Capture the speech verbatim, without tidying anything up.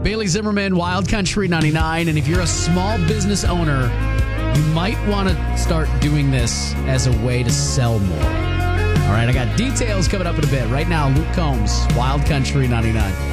Bailey Zimmerman, Wild Country ninety-nine. And if you're a small business owner, you might want to start doing this as a way to sell more. All right, I got details coming up in a bit. Right now, Luke Combs, Wild Country ninety-nine.